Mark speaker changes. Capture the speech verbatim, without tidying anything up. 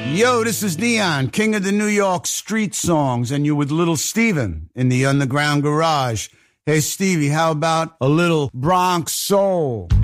Speaker 1: Yo, this is Neon, king of the New York street songs, and you're with Little Steven in the Underground Garage. Hey, Stevie, how about a little Bronx soul?